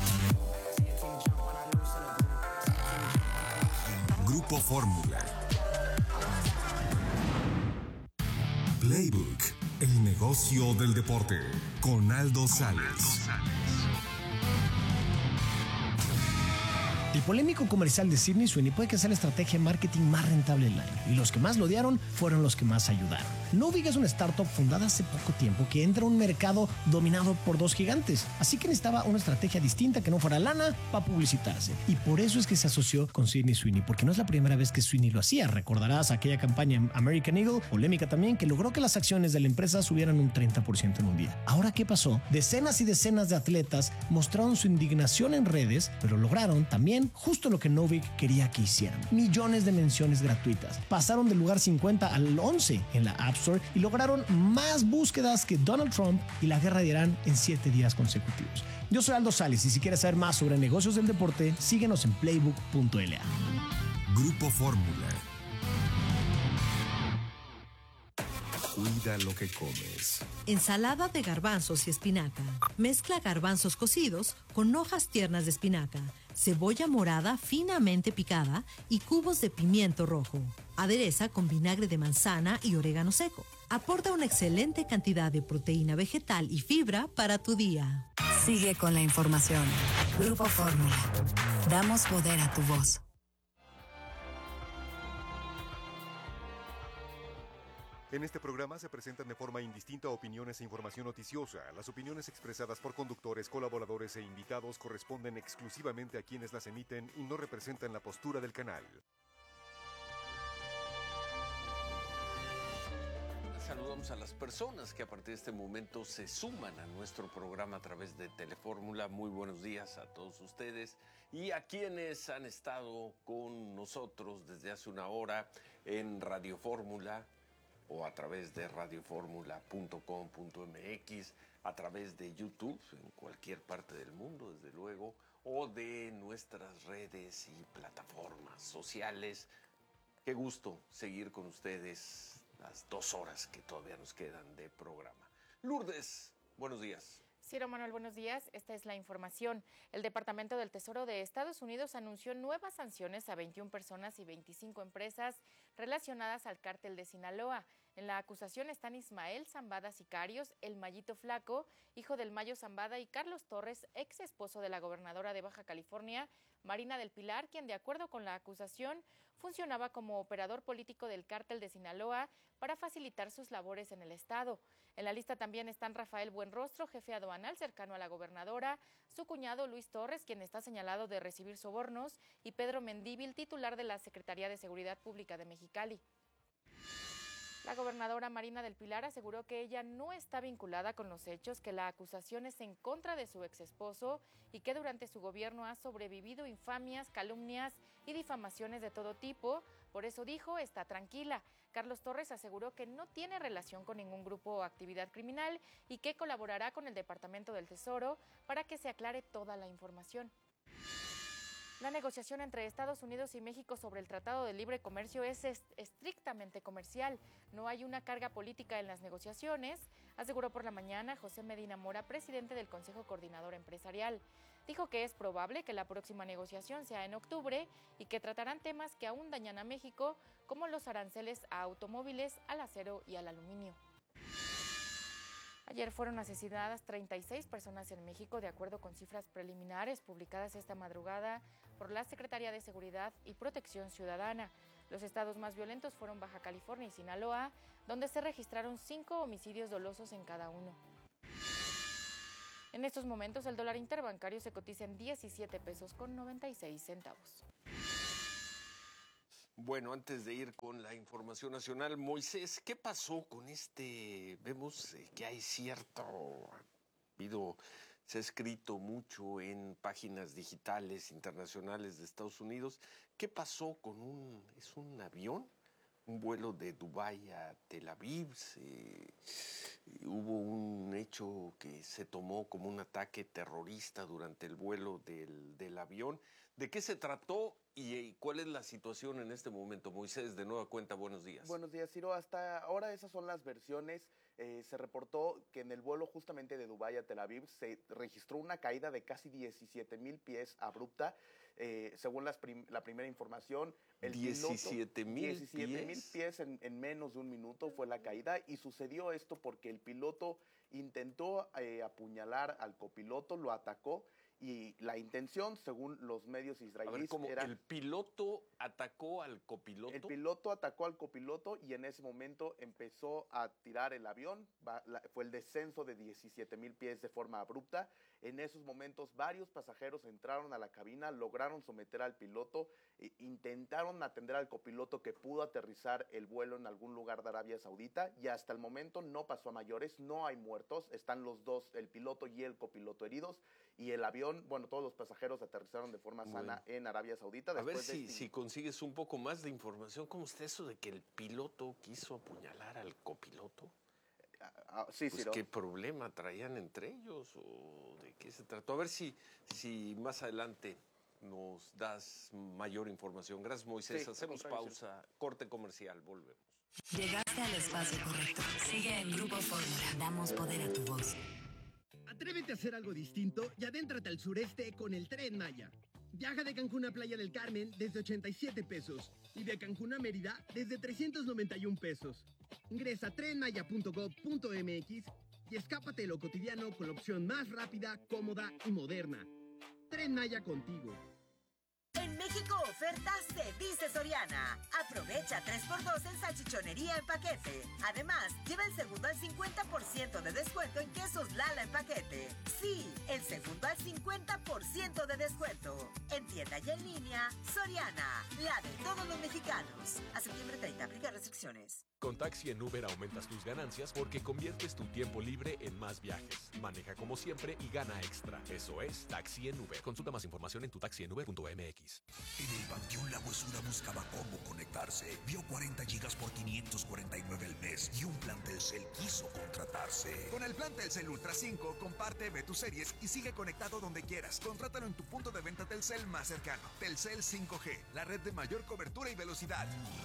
Grupo Fórmula. Playbook, el negocio del deporte, con Aldo Sales. El polémico comercial de Sydney Sweeney puede que sea la estrategia de marketing más rentable del año, y los que más lo odiaron fueron los que más ayudaron. Novig es una startup fundada hace poco tiempo que entra a un mercado dominado por dos gigantes, así que necesitaba una estrategia distinta que no fuera lana para publicitarse, y por eso es que se asoció con Sydney Sweeney, porque no es la primera vez que Sweeney lo hacía. Recordarás aquella campaña American Eagle, polémica también, que logró que las acciones de la empresa subieran un 30% en un día. Ahora, ¿qué pasó? Decenas y decenas de atletas mostraron su indignación en redes, pero lograron también justo lo que Novig quería que hicieran: millones de menciones gratuitas. Pasaron del lugar 50 al 11 en la App Store y lograron más búsquedas que Donald Trump y la guerra de Irán en 7 días consecutivos. Yo soy Aldo Sales, y si quieres saber más sobre negocios del deporte, síguenos en playbook.la. Grupo Fórmula. Cuida lo que comes. Ensalada de garbanzos y espinaca. Mezcla garbanzos cocidos con hojas tiernas de espinaca, cebolla morada finamente picada y cubos de pimiento rojo. Adereza con vinagre de manzana y orégano seco. Aporta una excelente cantidad de proteína vegetal y fibra para tu día. Sigue con la información. Grupo Fórmula. Damos poder a tu voz. En este programa se presentan de forma indistinta opiniones e información noticiosa. Las opiniones expresadas por conductores, colaboradores e invitados corresponden exclusivamente a quienes las emiten y no representan la postura del canal. Saludamos a las personas que a partir de este momento se suman a nuestro programa a través de Telefórmula. Muy buenos días a todos ustedes y a quienes han estado con nosotros desde hace una hora en Radio Fórmula, o a través de radioformula.com.mx, a través de YouTube, en cualquier parte del mundo, desde luego, o de nuestras redes y plataformas sociales. Qué gusto seguir con ustedes las 2 horas que todavía nos quedan de programa. Lourdes, buenos días. Ciro Manuel, buenos días. Esta es la información. El Departamento del Tesoro de Estados Unidos anunció nuevas sanciones a 21 personas y 25 empresas relacionadas al cártel de Sinaloa. En la acusación están Ismael Zambada Sicarios, el Mayito Flaco, hijo del Mayo Zambada, y Carlos Torres, ex esposo de la gobernadora de Baja California, Marina del Pilar, quien, de acuerdo con la acusación, funcionaba como operador político del cártel de Sinaloa para facilitar sus labores en el estado. En la lista también están Rafael Buenrostro, jefe aduanal cercano a la gobernadora, su cuñado Luis Torres, quien está señalado de recibir sobornos, y Pedro Mendívil, titular de la Secretaría de Seguridad Pública de Mexicali. La gobernadora Marina del Pilar aseguró que ella no está vinculada con los hechos, que la acusación es en contra de su exesposo y que durante su gobierno ha sobrevivido infamias, calumnias y difamaciones de todo tipo. Por eso dijo, está tranquila. Carlos Torres aseguró que no tiene relación con ningún grupo o actividad criminal y que colaborará con el Departamento del Tesoro para que se aclare toda la información. La negociación entre Estados Unidos y México sobre el Tratado de Libre Comercio es estrictamente comercial. No hay una carga política en las negociaciones, aseguró por la mañana José Medina Mora, presidente del Consejo Coordinador Empresarial. Dijo que es probable que la próxima negociación sea en octubre y que tratarán temas que aún dañan a México, como los aranceles a automóviles, al acero y al aluminio. Ayer fueron asesinadas 36 personas en México, de acuerdo con cifras preliminares publicadas esta madrugada por la Secretaría de Seguridad y Protección Ciudadana. Los estados más violentos fueron Baja California y Sinaloa, donde se registraron 5 homicidios dolosos en cada uno. En estos momentos el dólar interbancario se cotiza en 17 pesos con 96 centavos. Bueno, antes de ir con la información nacional, Moisés, ¿qué pasó con vemos que hay cierto, se ha escrito mucho en páginas digitales internacionales de Estados Unidos, ¿qué pasó con es un avión? Un vuelo de Dubái a Tel Aviv, hubo un hecho que se tomó como un ataque terrorista durante el vuelo del avión. ¿De qué se trató y cuál es la situación en este momento? Moisés, de nueva cuenta, buenos días. Buenos días, Ciro. Hasta ahora esas son las versiones. Se reportó que en el vuelo justamente de Dubái a Tel Aviv se registró una caída de casi 17,000 pies abrupta. Según la primera información, el 17,000 pies en menos de un minuto fue la caída, y sucedió esto porque el piloto intentó apuñalar al copiloto, lo atacó, y la intención, según los medios israelíes, era... ¿El piloto atacó al copiloto? El piloto atacó al copiloto y en ese momento empezó a tirar el avión. Fue el descenso de 17,000 pies de forma abrupta. En esos momentos varios pasajeros entraron a la cabina, lograron someter al piloto, intentaron atender al copiloto, que pudo aterrizar el vuelo en algún lugar de Arabia Saudita, y hasta el momento no pasó a mayores, no hay muertos, están los dos, el piloto y el copiloto, heridos, y el avión, todos los pasajeros aterrizaron de forma sana en Arabia Saudita. A ver si consigues un poco más de información. ¿Cómo está eso de que el piloto quiso apuñalar al copiloto? Sí, pues, ¿qué problema traían entre ellos o de qué se trató? A ver si más adelante nos das mayor información. Gracias, Moisés. Sí, hacemos pausa, corte comercial, volvemos. Llegaste al espacio correcto. Sigue en Grupo Fórmula. Damos poder a tu voz. Atrévete a hacer algo distinto y adéntrate al sureste con el Tren Maya. Viaja de Cancún a Playa del Carmen desde 87 pesos y de Cancún a Mérida desde 391 pesos. Ingresa a trenmaya.gov.mx y escápate de lo cotidiano con la opción más rápida, cómoda y moderna. Tren Maya contigo. En México, ofertas se dice Soriana. Aprovecha 3x2 en salchichonería en paquete. Además, lleva el segundo al 50% de descuento en quesos Lala en paquete. Sí, el segundo al 50% de descuento. En tienda y en línea, Soriana, la de todos los mexicanos. A septiembre 30, aplica restricciones. Con Taxi en Uber aumentas tus ganancias porque conviertes tu tiempo libre en más viajes. Maneja como siempre y gana extra. Eso es Taxi en Uber. Consulta más información en tutacienuber.mx. En el Panteón La Huesura buscaba cómo conectarse. Vio 40 gigas por 549 al mes y un plan Telcel quiso contratarse. Con el plan Telcel Ultra 5, comparte, ve tus series y sigue conectado donde quieras. Contrátalo en tu punto de venta Telcel más cercano. Telcel 5G, la red de mayor cobertura y velocidad.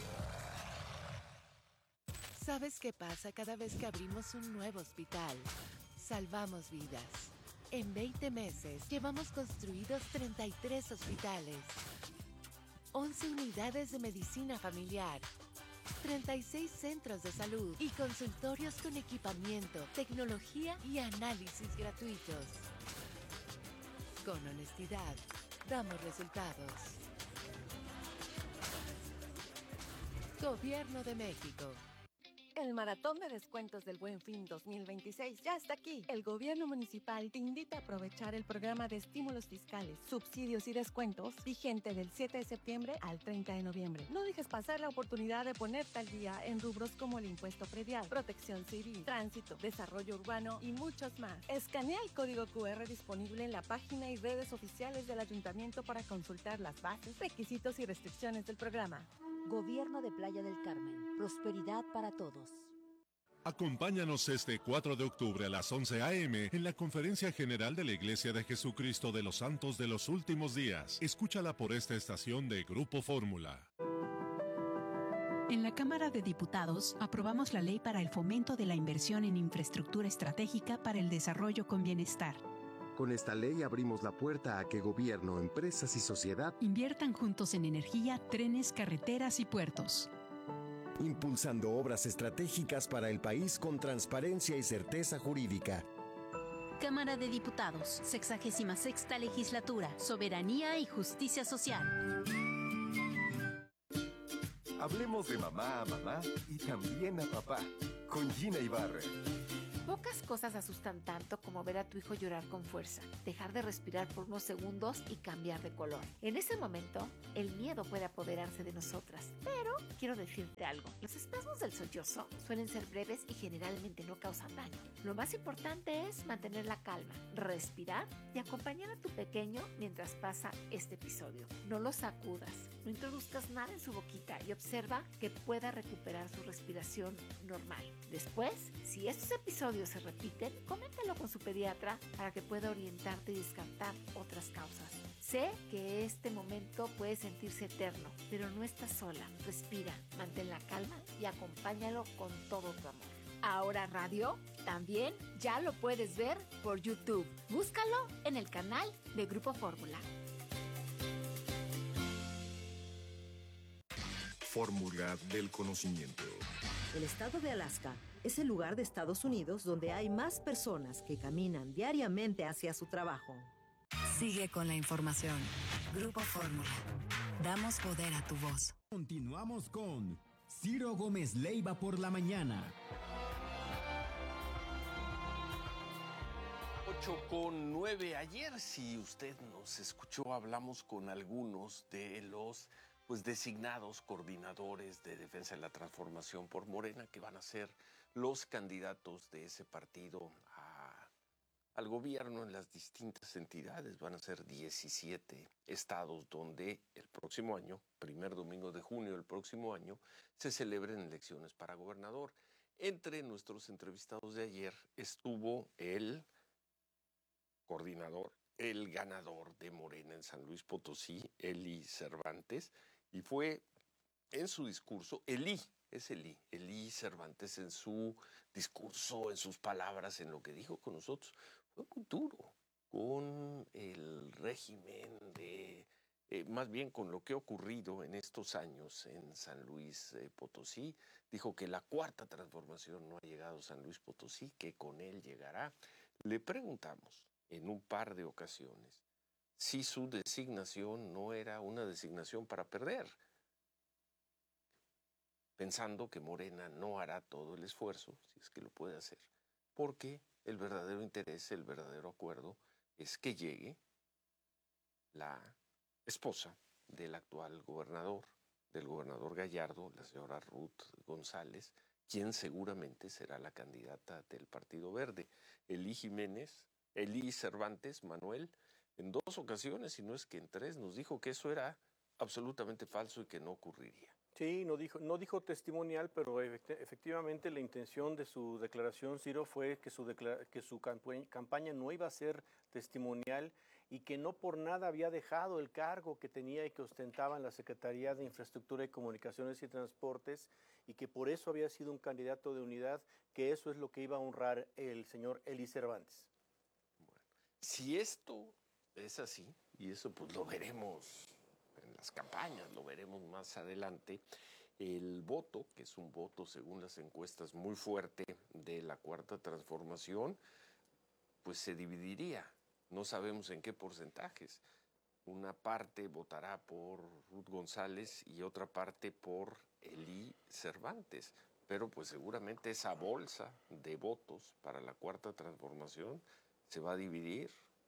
¿Sabes qué pasa cada vez que abrimos un nuevo hospital? Salvamos vidas. En 20 meses llevamos construidos 33 hospitales, 11 unidades de medicina familiar, 36 centros de salud y consultorios con equipamiento, tecnología y análisis gratuitos. Con honestidad, damos resultados. Gobierno de México. El Maratón de Descuentos del Buen Fin 2026 ya está aquí. El gobierno municipal te invita a aprovechar el programa de estímulos fiscales, subsidios y descuentos vigente del 7 de septiembre al 30 de noviembre. No dejes pasar la oportunidad de ponerte al día en rubros como el impuesto predial, protección civil, tránsito, desarrollo urbano y muchos más. Escanea el código QR disponible en la página y redes oficiales del ayuntamiento para consultar las bases, requisitos y restricciones del programa. Gobierno de Playa del Carmen. Prosperidad para todos. Acompáñanos este 4 de octubre a las 11 a.m. en la Conferencia General de la Iglesia de Jesucristo de los Santos de los Últimos Días. Escúchala por esta estación de Grupo Fórmula. En la Cámara de Diputados aprobamos la ley para el fomento de la inversión en infraestructura estratégica para el desarrollo con bienestar. Con esta ley abrimos la puerta a que gobierno, empresas y sociedad inviertan juntos en energía, trenes, carreteras y puertos. Impulsando obras estratégicas para el país con transparencia y certeza jurídica. Cámara de Diputados, 66ª Legislatura, Soberanía y Justicia Social. Hablemos de mamá a mamá y también a papá, con Gina Ibarra. Pocas cosas asustan tanto como ver a tu hijo llorar con fuerza, dejar de respirar por unos segundos y cambiar de color. En ese momento, el miedo puede apoderarse de nosotras. Pero quiero decirte algo. Los espasmos del sollozo suelen ser breves y generalmente no causan daño. Lo más importante es mantener la calma, respirar y acompañar a tu pequeño mientras pasa este episodio. No lo sacudas, no introduzcas nada en su boquita y observa que pueda recuperar su respiración normal. Después, si estos episodios se repiten, coméntalo con su pediatra para que pueda orientarte y descartar otras causas. Sé que este momento puede sentirse eterno, pero no estás sola. Respira, mantén la calma y acompáñalo con todo tu amor. Ahora Radio también ya lo puedes ver por YouTube. Búscalo en el canal de Grupo Fórmula. Fórmula del conocimiento. El estado de Alaska es el lugar de Estados Unidos donde hay más personas que caminan diariamente hacia su trabajo. Sigue con la información. Grupo Fórmula. Damos poder a tu voz. Continuamos con Ciro Gómez Leiva por la mañana. 8:09. Ayer, si usted nos escuchó, hablamos con algunos de los designados coordinadores de Defensa de la Transformación por Morena, que van a ser los candidatos de ese partido al gobierno en las distintas entidades. Van a ser 17 estados donde el próximo año, primer domingo de junio del próximo año, se celebren elecciones para gobernador. Entre nuestros entrevistados de ayer estuvo el coordinador, el ganador de Morena en San Luis Potosí, Eli Cervantes, y fue en su discurso, Eli Cervantes, en su discurso, en sus palabras, en lo que dijo con nosotros, fue muy duro con el régimen más bien con lo que ha ocurrido en estos años en San Luis Potosí. Dijo que la cuarta transformación no ha llegado a San Luis Potosí, que con él llegará. Le preguntamos en un par de ocasiones si su designación no era una designación para perder, pensando que Morena no hará todo el esfuerzo, si es que lo puede hacer, porque el verdadero interés, el verdadero acuerdo es que llegue la esposa del actual gobernador, del gobernador Gallardo, la señora Ruth González, quien seguramente será la candidata del Partido Verde. Eli Cervantes, Manuel, en 2 ocasiones, si no es que en 3, nos dijo que eso era absolutamente falso y que no ocurriría. Sí, no dijo testimonial, pero efectivamente la intención de su declaración, Ciro, fue que su campaña no iba a ser testimonial y que no por nada había dejado el cargo que tenía y que ostentaba en la Secretaría de Infraestructura y Comunicaciones y Transportes, y que por eso había sido un candidato de unidad, que eso es lo que iba a honrar el señor Eli Cervantes. Bueno, si esto es así, y eso pues lo veremos en las campañas, lo veremos más adelante, el voto, que es un voto según las encuestas muy fuerte de la Cuarta Transformación, pues se dividiría. No sabemos en qué porcentajes. Una parte votará por Ruth González y otra parte por Eli Cervantes. Pero pues seguramente esa bolsa de votos para la Cuarta Transformación se va a dividir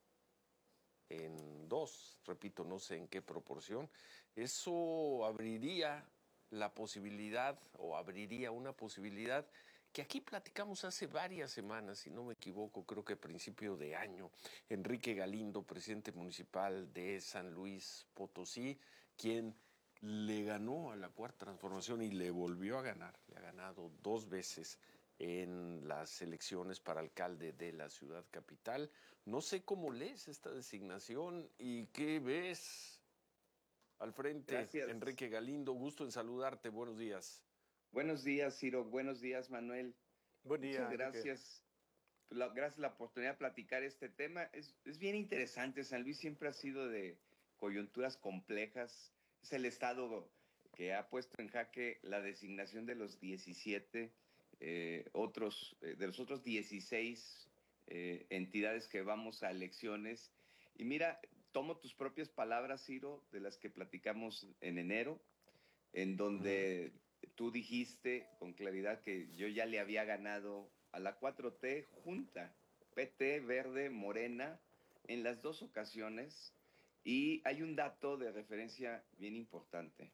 en 2. Repito, no sé en qué proporción. Eso abriría la posibilidad, o abriría una posibilidad que aquí platicamos hace varias semanas, si no me equivoco, creo que a principio de año. Enrique Galindo, presidente municipal de San Luis Potosí, quien le ganó a la Cuarta Transformación y le volvió a ganar. Le ha ganado 2 veces en las elecciones para alcalde de la ciudad capital. No sé cómo lees esta designación y qué ves Al frente, Gracias. Enrique Galindo, gusto en saludarte. Buenos días. Buenos días, Ciro. Buenos días, Manuel. Buen día. Muchas gracias. Gracias la oportunidad de platicar este tema. Es bien interesante. San Luis siempre ha sido de coyunturas complejas. Es el estado que ha puesto en jaque la designación de los 17, de los otros 16 entidades que vamos a elecciones. Y mira, tomo tus propias palabras, Ciro, de las que platicamos en enero, en donde tú dijiste con claridad que yo ya le había ganado a la 4T junta, PT, Verde, Morena, en las dos ocasiones. Y hay un dato de referencia bien importante.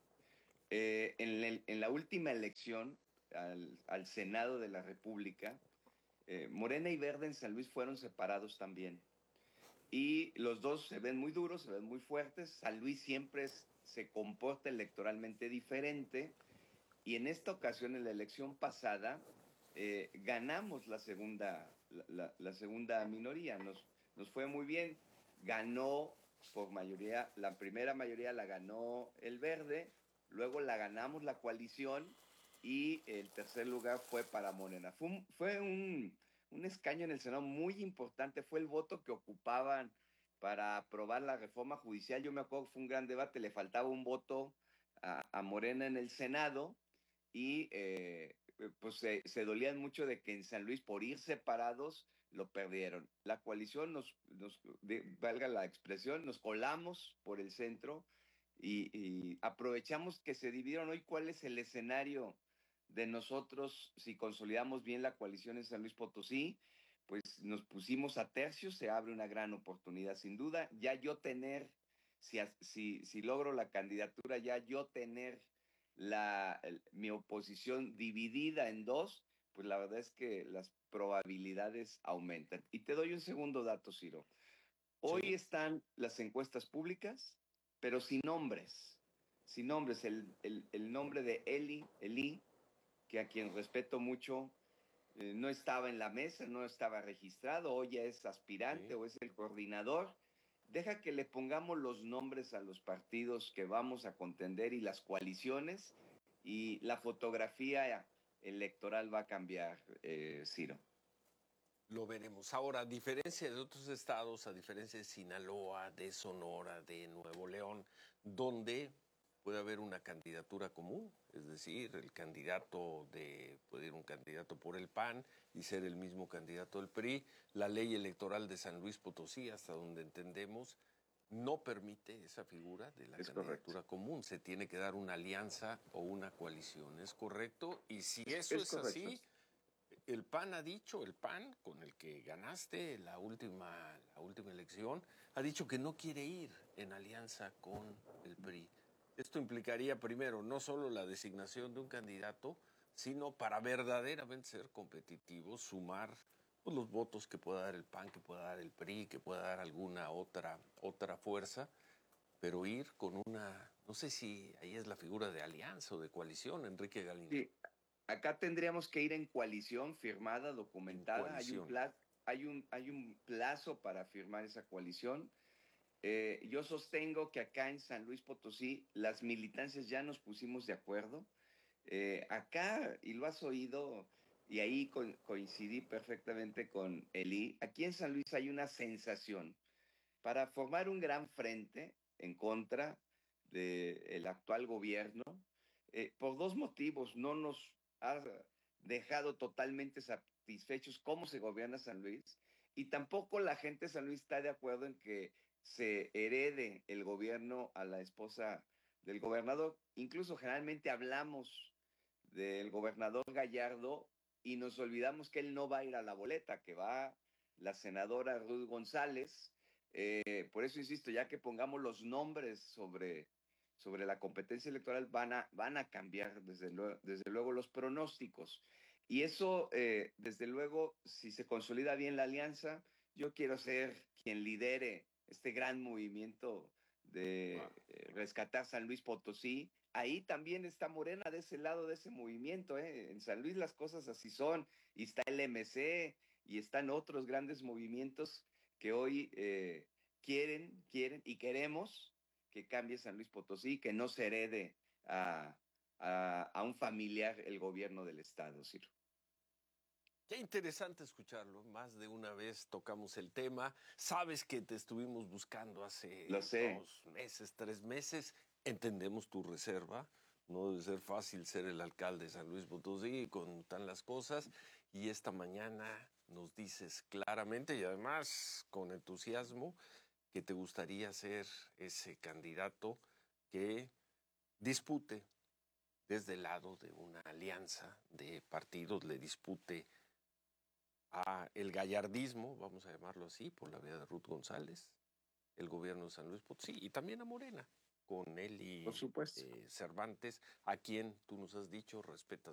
En la última elección al Senado de la República, Morena y Verde en San Luis fueron separados también. Y los dos se ven muy duros, se ven muy fuertes. San Luis siempre se comporta electoralmente diferente. Y en esta ocasión, en la elección pasada, ganamos la segunda minoría. Nos fue muy bien. Ganó por mayoría, la primera mayoría la ganó el Verde, luego la ganamos la coalición y el tercer lugar fue para Morena. Fue un escaño en el Senado muy importante, fue el voto que ocupaban para aprobar la reforma judicial. Yo me acuerdo que fue un gran debate, le faltaba un voto a Morena en el Senado y pues se dolían mucho de que en San Luis, por ir separados, lo perdieron. La coalición valga la expresión, nos colamos por el centro y aprovechamos que se dividieron. Hoy, ¿cuál es el escenario de nosotros si consolidamos bien la coalición en San Luis Potosí? Pues nos pusimos a tercios, se abre una gran oportunidad sin duda. Ya yo tener, si logro la candidatura, ya yo tener mi oposición dividida en dos, pues la verdad es que las probabilidades aumentan. Y te doy un segundo dato, Ciro. Hoy están las encuestas públicas, pero sin nombres. Sin nombres. El nombre de Eli, que a quien respeto mucho, no estaba en la mesa, no estaba registrado, hoy ya es aspirante o es el coordinador. Deja que le pongamos los nombres a los partidos que vamos a contender y las coaliciones, y la fotografía electoral va a cambiar, Ciro. Lo veremos. Ahora, a diferencia de otros estados, a diferencia de Sinaloa, de Sonora, de Nuevo León, donde puede haber una candidatura común, es decir, puede ir un candidato por el PAN y ser el mismo candidato del PRI. La ley electoral de San Luis Potosí, hasta donde entendemos, no permite esa figura de la candidatura común. Se tiene que dar una alianza o una coalición, ¿es correcto? Y si eso es así, el PAN ha dicho, el PAN con el que ganaste la última elección, ha dicho que no quiere ir en alianza con el PRI. Esto implicaría primero no solo la designación de un candidato, sino para verdaderamente ser competitivos, sumar pues, los votos que pueda dar el PAN, que pueda dar el PRI, que pueda dar alguna otra fuerza, pero ir con una, no sé si ahí es la figura de alianza o de coalición, Enrique Galindo. Sí, acá tendríamos que ir en coalición firmada, documentada. Hay un plazo para firmar esa coalición. Yo sostengo que acá en San Luis Potosí las militancias ya nos pusimos de acuerdo. Acá, y lo has oído, y ahí coincidí perfectamente con Eli, aquí en San Luis hay una sensación para formar un gran frente en contra del actual gobierno, por dos motivos. No nos ha dejado totalmente satisfechos cómo se gobierna San Luis, y tampoco la gente de San Luis está de acuerdo en que se herede el gobierno a la esposa del gobernador. Incluso generalmente hablamos del gobernador Gallardo y nos olvidamos que él no va a ir a la boleta, que va la senadora Ruth González. Por eso insisto, ya que pongamos los nombres sobre la competencia electoral, van a cambiar desde luego los pronósticos. Y eso, desde luego, si se consolida bien la alianza, yo quiero ser quien lidere este gran movimiento de rescatar San Luis Potosí. Ahí también está Morena de ese lado de ese movimiento. En San Luis las cosas así son, y está el MC, y están otros grandes movimientos que hoy quieren y queremos que cambie San Luis Potosí, que no se herede a un familiar el gobierno del estado, Ciro. Qué interesante escucharlo. Más de una vez tocamos el tema. Sabes que te estuvimos buscando hace 2 meses, 3 meses. Entendemos tu reserva. No debe ser fácil ser el alcalde de San Luis Potosí, como están las cosas. Y esta mañana nos dices claramente y además con entusiasmo que te gustaría ser ese candidato que dispute desde el lado de una alianza de partidos, le dispute a el gallardismo, vamos a llamarlo así, por la vía de Ruth González, el gobierno de San Luis Potosí, y también a Morena, con él y Cervantes, a quien tú nos has dicho respetas